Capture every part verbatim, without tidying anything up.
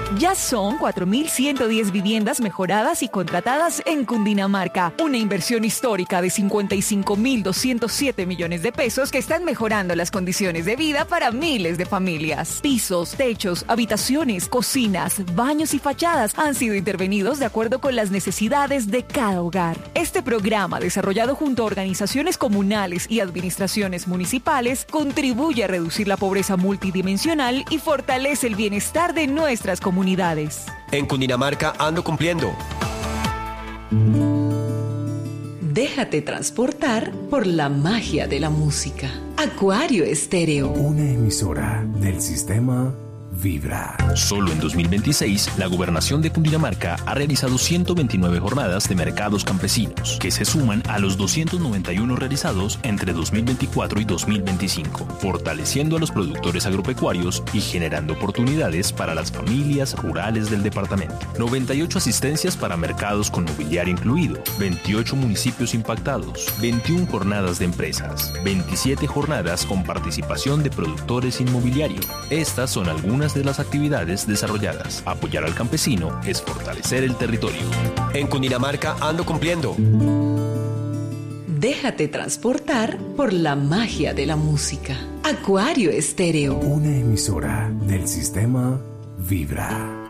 Ya son cuatro mil ciento diez viviendas mejoradas y contratadas en Cundinamarca. Una inversión histórica de cincuenta y cinco mil doscientos siete millones de pesos que están mejorando las condiciones de vida para miles de familias. Pisos, techos, habitaciones, cocinas, baños y fachadas han sido intervenidos de acuerdo con las necesidades de cada hogar. Este programa, desarrollado junto a organizaciones comunales y administraciones municipales, contribuye a reducir la pobreza multidimensional y fortalece el bienestar de nuestras comunidades. En Cundinamarca ando cumpliendo. Déjate transportar por la magia de la música. Acuario Estéreo. Una emisora del sistema Vibra. Solo en dos mil veintiséis, la Gobernación de Cundinamarca ha realizado ciento veintinueve jornadas de mercados campesinos, que se suman a los doscientos noventa y uno realizados entre dos mil veinticuatro y dos mil veinticinco, fortaleciendo a los productores agropecuarios y generando oportunidades para las familias rurales del departamento. noventa y ocho asistencias para mercados con mobiliario incluido, veintiocho municipios impactados, veintiuna jornadas de empresas, veintisiete jornadas con participación de productores inmobiliario. Estas son algunas de las actividades desarrolladas. Apoyar al campesino es fortalecer el territorio. En Cundinamarca ando cumpliendo. Déjate transportar por la magia de la música. Acuario Estéreo. Una emisora del sistema Vibra.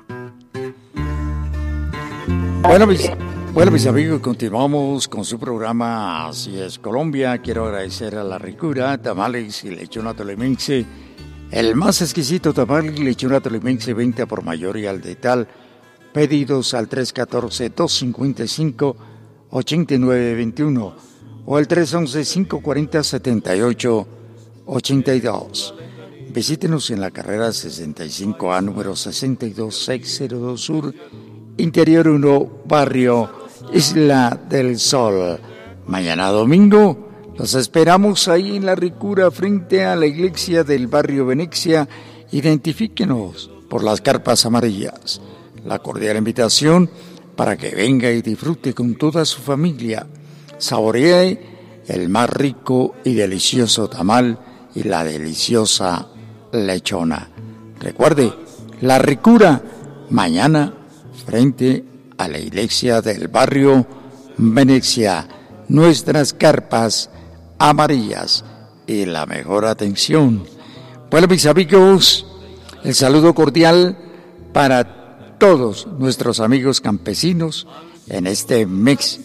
Bueno, mis, bueno, mis amigos, continuamos con su programa Así es Colombia. Quiero agradecer a La Ricura, tamales y lechona tolimense. El más exquisito tamal y lechona tolimense, venta por mayor y al detal. Pedidos al tres uno cuatro, dos cinco cinco, ocho nueve dos uno o el tres uno uno, cinco cuatro cero, siete ocho ocho dos. Visítenos en la carrera sesenta y cinco A, número sesenta y dos mil seiscientos dos Sur, Interior uno, Barrio Isla del Sol. Mañana domingo los esperamos ahí en La Ricura, frente a la iglesia del barrio Venecia. Identifíquenos por las carpas amarillas. La cordial invitación para que venga y disfrute con toda su familia. Saboree el más rico y delicioso tamal y la deliciosa lechona. Recuerde, La Ricura, mañana frente a la iglesia del barrio Venecia. Nuestras carpas amarillas y la mejor atención. Bueno, mis amigos, el saludo cordial para todos nuestros amigos campesinos en este mes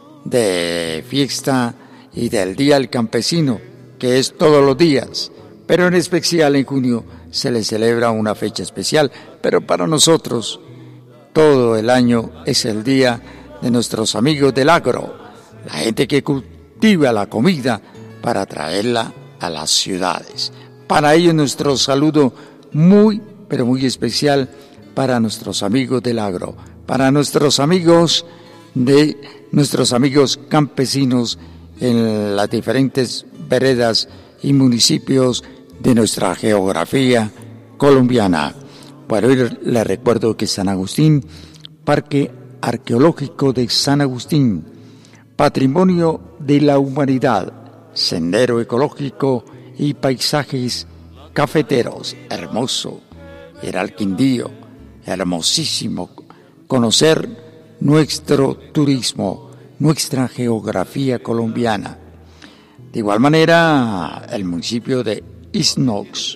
de fiesta y del Día del Campesino, que es todos los días, pero en especial en junio se le celebra una fecha especial, pero para nosotros todo el año es el día de nuestros amigos del agro, la gente que cultiva la comida para traerla a las ciudades. Para ello nuestro saludo muy, pero muy especial para nuestros amigos del agro, para nuestros amigos de nuestros amigos campesinos en las diferentes veredas y municipios de nuestra geografía colombiana. Bueno, hoy les recuerdo que San Agustín, Parque Arqueológico de San Agustín, Patrimonio de la Humanidad, sendero ecológico y paisajes cafeteros, hermoso. Era el Quindío, hermosísimo. Conocer nuestro turismo, nuestra geografía colombiana. De igual manera, el municipio de Isnox,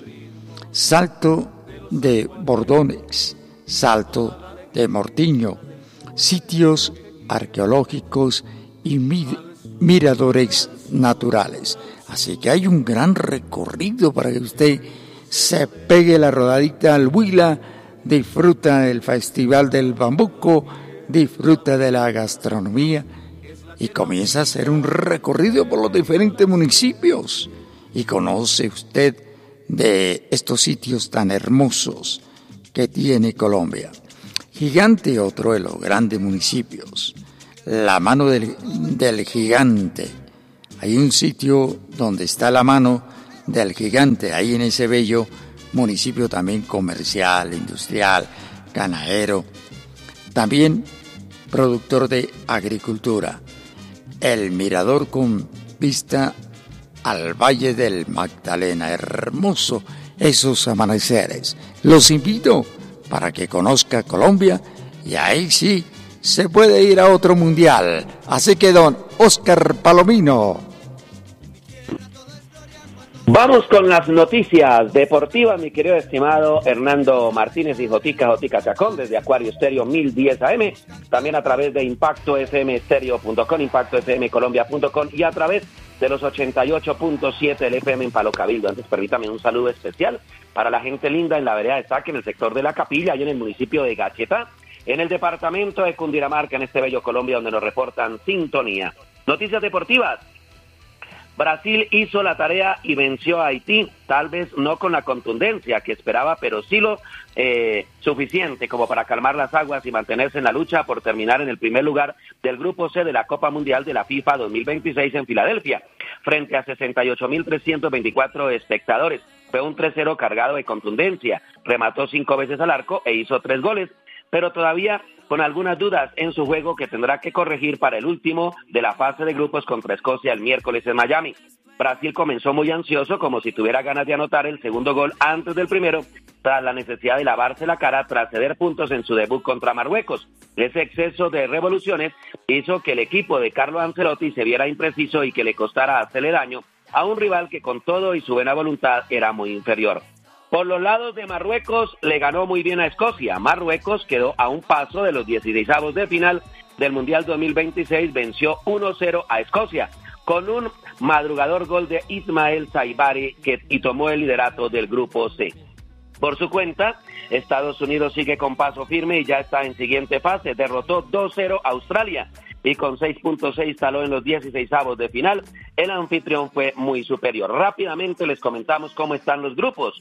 Salto de Bordones, Salto de Mortiño, sitios arqueológicos y mir- miradores naturales. Así que hay un gran recorrido para que usted se pegue la rodadita al Huila, disfruta del Festival del Bambuco, disfruta de la gastronomía y comienza a hacer un recorrido por los diferentes municipios y conoce usted de estos sitios tan hermosos que tiene Colombia. Gigante, otro de los grandes municipios. La mano del, del gigante. Hay un sitio donde está la mano del gigante, ahí en ese bello municipio también comercial, industrial, ganadero, también productor de agricultura. El mirador con vista al Valle del Magdalena, hermoso esos amaneceres. Los invito para que conozca Colombia y ahí sí se puede ir a otro mundial. Así que don Oscar Palomino. Vamos con las noticias deportivas, mi querido estimado Hernando Martínez y Jotica Jotica Chacón, desde Acuario Estéreo mil diez A M, también a través de impacto f m stereo punto com, impacto f m colombia punto com y a través de los ochenta y ocho punto siete del F M en Palo Cabildo. Antes, permítame un saludo especial para la gente linda en la vereda de Saque, en el sector de La Capilla, y en el municipio de Gacheta, en el departamento de Cundinamarca, en este bello Colombia, donde nos reportan sintonía. Noticias deportivas. Brasil hizo la tarea y venció a Haití, tal vez no con la contundencia que esperaba, pero sí lo eh, suficiente como para calmar las aguas y mantenerse en la lucha por terminar en el primer lugar del Grupo C de la Copa Mundial de la FIFA dos mil veintiséis en Filadelfia, frente a sesenta y ocho mil trescientos veinticuatro espectadores. Fue un tres cero cargado de contundencia, remató cinco veces al arco e hizo tres goles, pero todavía con algunas dudas en su juego que tendrá que corregir para el último de la fase de grupos contra Escocia el miércoles en Miami. Brasil comenzó muy ansioso, como si tuviera ganas de anotar el segundo gol antes del primero, tras la necesidad de lavarse la cara tras ceder puntos en su debut contra Marruecos. Ese exceso de revoluciones hizo que el equipo de Carlo Ancelotti se viera impreciso y que le costara hacerle daño a un rival que con todo y su buena voluntad era muy inferior. Por los lados de Marruecos, le ganó muy bien a Escocia. Marruecos quedó a un paso de los dieciseisavos de final del Mundial dos mil veintiséis, venció uno cero a Escocia, con un madrugador gol de Ismael Saibari que, y tomó el liderato del Grupo C. Por su cuenta, Estados Unidos sigue con paso firme y ya está en siguiente fase, derrotó dos cero a Australia y con seis punto seis taló en los dieciseisavos de final. El anfitrión fue muy superior. Rápidamente les comentamos cómo están los grupos.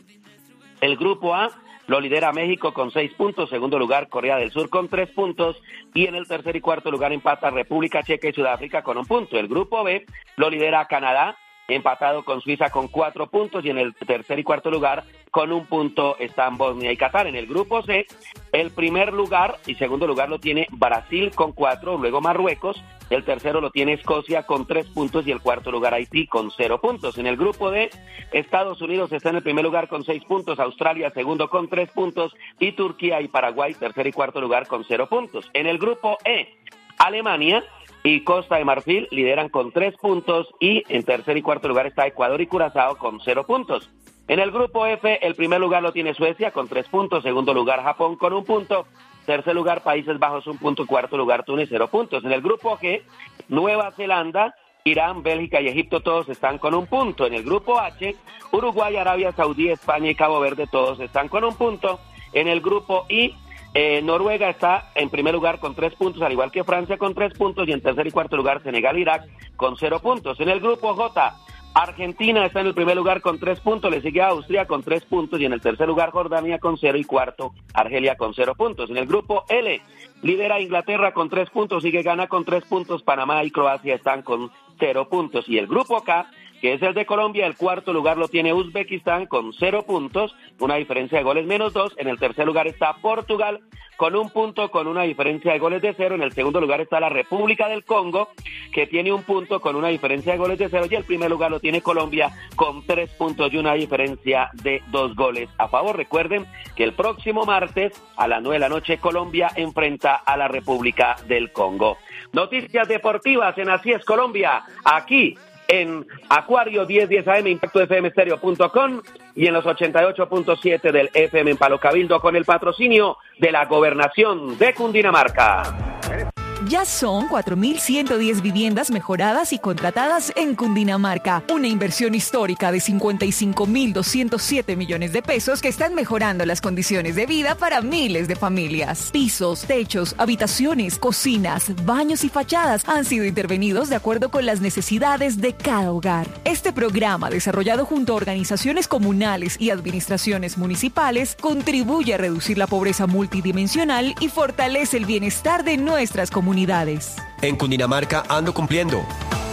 El Grupo A lo lidera México con seis puntos, segundo lugar Corea del Sur con tres puntos y en el tercer y cuarto lugar empata República Checa y Sudáfrica con un punto. El Grupo B lo lidera Canadá, empatado con Suiza con cuatro puntos y en el tercer y cuarto lugar con un punto están Bosnia y Qatar. En el Grupo C, el primer lugar y segundo lugar lo tiene Brasil con cuatro, luego Marruecos, el tercero lo tiene Escocia con tres puntos y el cuarto lugar Haití con cero puntos. En el Grupo D, Estados Unidos está en el primer lugar con seis puntos, Australia segundo con tres puntos y Turquía y Paraguay tercer y cuarto lugar con cero puntos. En el Grupo E, Alemania y Costa de Marfil lideran con tres puntos y en tercer y cuarto lugar está Ecuador y Curazao con cero puntos. En el Grupo F, el primer lugar lo tiene Suecia con tres puntos, segundo lugar Japón con un punto, tercer lugar Países Bajos un punto, cuarto lugar Túnez cero puntos. En el Grupo G, Nueva Zelanda, Irán, Bélgica y Egipto todos están con un punto. En el Grupo H, Uruguay, Arabia Saudí, España y Cabo Verde todos están con un punto. En el Grupo I, Eh, Noruega está en primer lugar con tres puntos, al igual que Francia con tres puntos, y en tercer y cuarto lugar Senegal e Irak con cero puntos. En el Grupo J, Argentina está en el primer lugar con tres puntos, le sigue a Austria con tres puntos, y en el tercer lugar Jordania con cero, y cuarto Argelia con cero puntos. En el Grupo L, lidera Inglaterra con tres puntos, sigue Ghana con tres puntos, Panamá y Croacia están con cero puntos. Y el Grupo K, que es el de Colombia, el cuarto lugar lo tiene Uzbekistán con cero puntos, una diferencia de goles menos dos. En el tercer lugar está Portugal con un punto, con una diferencia de goles de cero. En el segundo lugar está la República del Congo, que tiene un punto con una diferencia de goles de cero. Y el primer lugar lo tiene Colombia con tres puntos y una diferencia de dos goles a favor. Recuerden que el próximo martes a las nueve de la noche Colombia enfrenta a la República del Congo. Noticias deportivas en Así es Colombia, aquí en Acuario diez diez A M, impacto f m stereo punto com y en los ochenta y ocho punto siete del F M en Palo Cabildo, con el patrocinio de la Gobernación de Cundinamarca. Ya son cuatro mil ciento diez viviendas mejoradas y contratadas en Cundinamarca. Una inversión histórica de cincuenta y cinco mil doscientos siete millones de pesos que están mejorando las condiciones de vida para miles de familias. Pisos, techos, habitaciones, cocinas, baños y fachadas han sido intervenidos de acuerdo con las necesidades de cada hogar. Este programa, desarrollado junto a organizaciones comunales y administraciones municipales, contribuye a reducir la pobreza multidimensional y fortalece el bienestar de nuestras comunidades. En Cundinamarca ando cumpliendo.